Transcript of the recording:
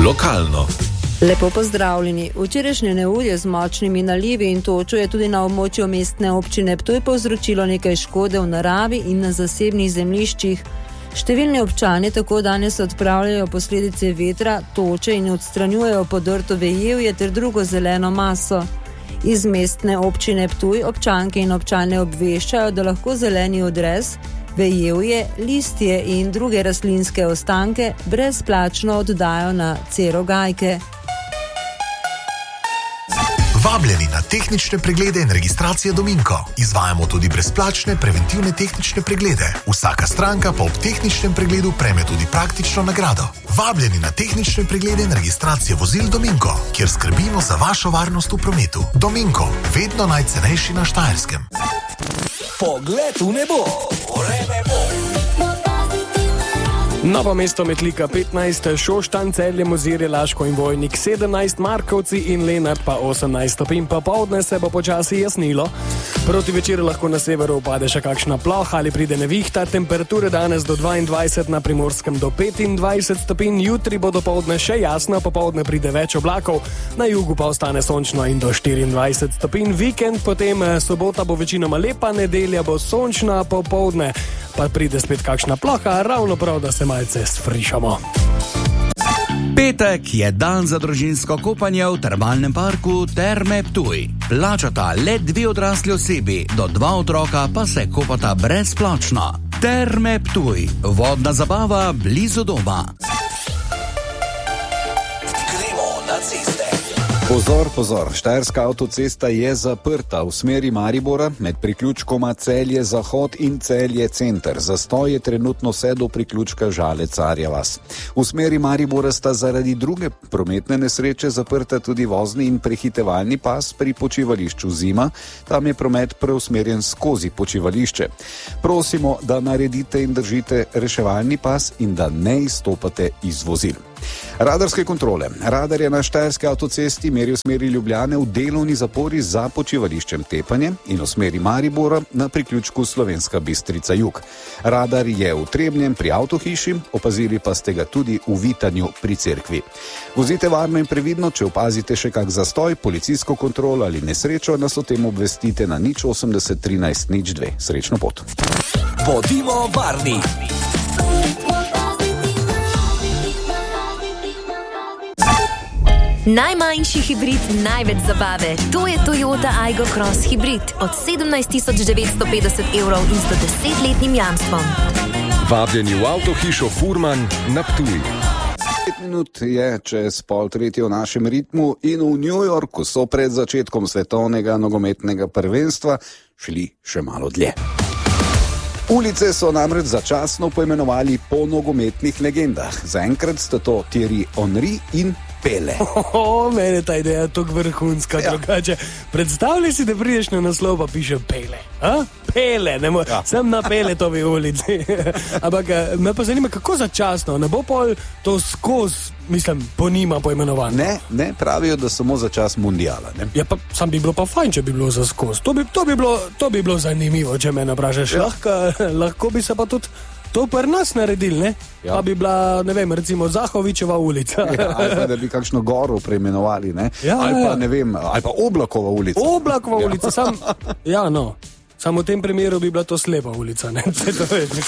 Lokalno. Lepo pozdravljeni. Včerajšnje neurje z močnimi nalivi in točo je tudi na območju mestne občine Ptuj povzročilo nekaj škode v naravi in na zasebnih zemljiščih. Številni občani tako danes odpravljajo posledice vetra, toče in odstranjujejo podrto vejevje ter drugo zeleno maso. Iz mestne občine Ptuj občanke in občane obveščajo, da lahko zeleni odrez, vejevje, listje in druge rastlinske ostanke brezplačno oddajo na Cerogajke. Vabljeni na tehnične preglede in registracije Dominko. Izvajamo tudi brezplačne preventivne tehnične preglede. Vsaka stranka pa ob tehničnem pregledu prejme tudi praktično nagrado. Vabljeni na tehnične preglede in registracije vozil Dominko, kjer skrbimo za vašo varnost v prometu. Dominko, vedno najcenejši na Štajerskem. Pogled v nebo, vreme bo. Novo mesto Metlika 15, Šoštanj, Celje, Mozirje, Laško in Vojnik 17, Markovci in Lenart pa 18 stopinj. Popoldne se bo počasi jasnilo. Proti večeru lahko na severu upade še kakšna ploha ali pride nevihta. Temperature danes do 22, na Primorskem do 25 stopinj. Jutri bo dopoldne še jasno, popoldne pride več oblakov. Na jugu pa ostane sončno in do 24 stopinj. Vikend, potem sobota bo večinoma lepa, nedelja bo sončna, popoldne pa pride spet kakšna ploha, ravno prav, da se malce sfrišamo. Petek je dan za družinsko kopanje v termalnem parku Terme Ptuj. Plačata le 2 odrasli osebi, do 2 otroka pa se kopata brezplačno. Terme Ptuj, vodna zabava blizu doma. Gremo na ceste. Pozor, pozor, Štajerska avtocesta je zaprta v smeri Maribora med priključkoma Celje Zahod in Celje Center. Zastoj je trenutno vse do priključka Žale-Carja vas. V smeri Maribora sta zaradi druge prometne nesreče zaprta tudi vozni in prehitevalni pas pri počivališču Zima. Tam je promet preusmerjen skozi počivališče. Prosimo, da naredite in držite reševalni pas in da ne izstopate iz vozil. Radarske kontrole. Radar je na Štajerski avtocesti meri v smeri Ljubljane v delovni zapori za počivališčem Tepanje in v smeri Maribora na priključku Slovenska Bistrica Jug. Radar je v Trebnjem pri avtohiši, opazili pa ste ga tudi v Vitanju pri cerkvi. Vozite varno in previdno, če opazite še kak zastoj, policijsko kontrolo ali nesrečo, nas o tem obvestite na 080 13 02. Srečno pot. Bodimo varni. Najmanjši hibrid, največ zabave. To je Toyota Aygo Cross Hybrid od 17.950 € in s 10-letnim jamstvom. Vabljeni v avtohišo Furman na Ptuj. 5 minut je čez 2:30 v našem ritmu in v New Yorku so pred začetkom svetovnega nogometnega prvenstva šli še malo dlje. Ulice so namreč začasno poimenovali po nogometnih legendah. Zaenkrat sta to Thierry Henry in Pele. Mene ta ideja tako vrhunska, drugače. Predstavljaj si, da prideš na naslov pa piše Pele. Pele, sem na Peletovi ulici. Ampak me pa zanima, kako začasno, ne bo pol to skozi, po njima poimenovan. Ne, pravijo, da samo za čas mundiala. Ne? Ja, pa sam bi bilo pa fajn, če bi bilo za skozi. To bi bilo zanimivo, če me naprašaš. Lahko bi se pa tudi to pri nas naredili, ne? Ja. Pa bi bila, ne vem, recimo Zahovičeva ulica. Ali pa da bi kakšno goro preimenovali, ne? Ja, ali pa Oblakova ulica. Oblakova ulica, Samo v tem primeru bi bila to slepa ulica, ne?